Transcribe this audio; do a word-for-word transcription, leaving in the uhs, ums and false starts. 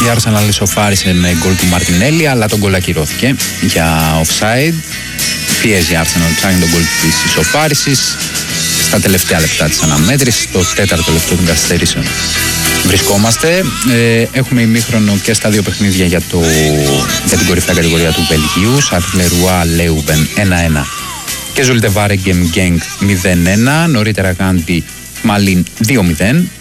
Η Arsenal ισοφάρισε με γκολ του Μαρτινέλη, αλλά το γκολ ακυρώθηκε για offside. Πιέζει η Arsenal, ψάχνει τον γκολ της ισοφάρισης στα τελευταία λεπτά της αναμέτρησης, το τέταρτο λεπτό των καθυστερήσεων. Βρισκόμαστε, ε, έχουμε ημίχρονο και στα δύο παιχνίδια για, το, για την κορυφαία κατηγορία του Βελγίου. Σαρλερουά Λέουβεν ένα ένα και Ζουλτεβάρεγκεμ Γκένγκ μηδέν ένα. Νωρίτερα Γάντι Μαλίν δύο μηδέν.